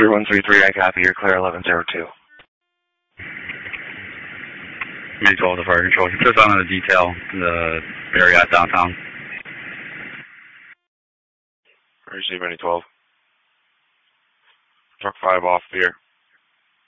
3133, I copy. You're clear 1102. May 12 to fire control. Just on the detail, the area at downtown. Receive any 12. Truck 5 off here.